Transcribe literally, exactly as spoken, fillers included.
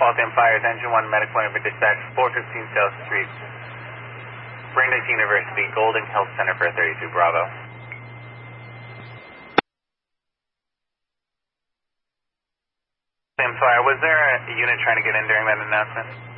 Waltham Fires, Engine one, medical unit dispatch, four fifteen South Street, Brandeis University, Golden Health Center for thirty-two Bravo. Waltham Fire, was there a unit trying to get in during that announcement?